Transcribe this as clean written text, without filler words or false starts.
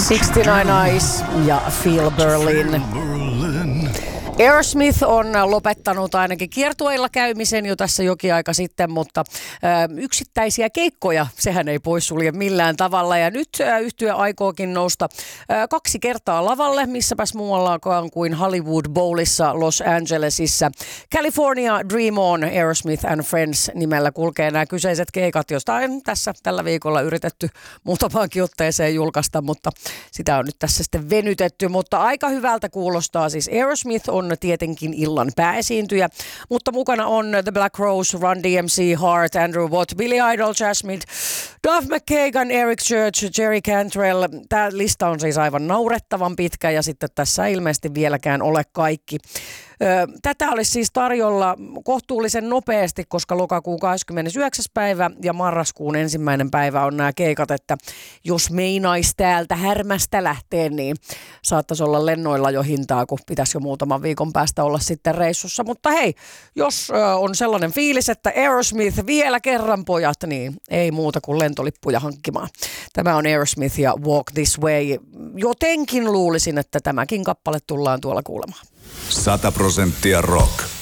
69 Eyes ja Feel Berlin. Aerosmith on lopettanut ainakin kiertueilla käymisen jo tässä jokin aika sitten, mutta yksittäisiä keikkoja sehän ei poissulje millään tavalla. Ja nyt yhtye aikookin nousta 2 kertaa lavalle, missäpäs muuallakaan kuin Hollywood Bowlissa Los Angelesissa. California Dream On, Aerosmith and Friends nimellä kulkee nämä kyseiset keikat, josta on tässä tällä viikolla yritetty muutamaankin otteeseen julkaista, mutta sitä on nyt tässä sitten venytetty. Mutta aika hyvältä kuulostaa siis. Aerosmith on tietenkin illan pääesiintyjä, mutta mukana on The Black Rose, Run DMC, Heart, Andrew Watt, Billy Idol, Jasmine, Duff McKagan, Eric Church, Jerry Cantrell. Tämä lista on siis aivan naurettavan pitkä ja sitten tässä ei ilmeisesti vieläkään ole kaikki. Tätä olisi siis tarjolla kohtuullisen nopeasti, koska lokakuun 29. päivä ja marraskuun 1. päivä on nämä keikat, että jos meinaisi täältä Härmästä lähteä, niin saattaisi olla lennoilla jo hintaa, kun pitäisi jo muutaman viikon päästä olla sitten reissussa. Mutta hei, jos on sellainen fiilis, että Aerosmith vielä kerran pojat, niin ei muuta kuin lentolippuja hankkimaan. Tämä on Aerosmith ja Walk This Way. Jotenkin luulisin, että tämäkin kappale tullaan tuolla kuulemaan. 100% rock.